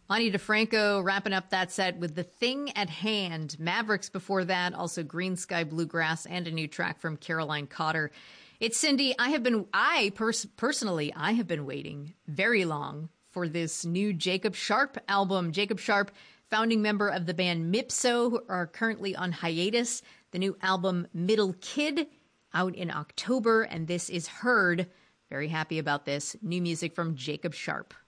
Ani DeFranco wrapping up that set with The Thing at Hand. Mavericks before that, also Green Sky Bluegrass, and a new track from Caroline Cotter. It's Cindy. Personally, I have been waiting very long for this new Jacob Sharp album. Jacob Sharp, founding member of the band Mipso, who are currently on hiatus. The new album Middle Kid, out in October, and this is Heard. Very happy about this. New music from Jacob Sharp.